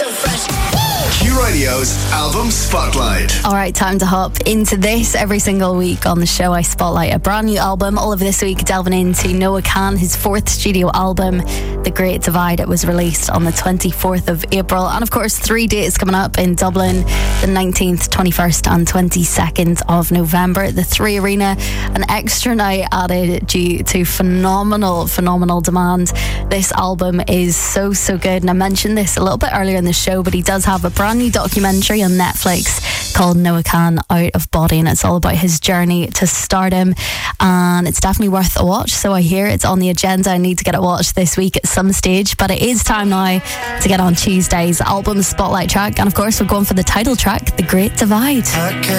Q Radio's Album Spotlight. Alright, time to hop into this. Every single week on the show I spotlight a brand new album. All of this week delving into Noah Kahan, his fourth studio album, The Great Divide. It was released on the 24th of April. And of course, 3 dates coming up in Dublin, the 19th, 21st and 22nd of November. The 3 Arena, an extra night added due to phenomenal demand. This album is so good. And I mentioned this a little bit earlier in the show, but he does have a brand new documentary on Netflix called Noah Kahan Out of Body, and it's all about his journey to stardom, and it's definitely worth a watch. So I hear it's on the agenda. I need to get it watched this week at some stage, but it is time now to get on Tuesday's album spotlight track, and of course we're going for the title track, The Great Divide.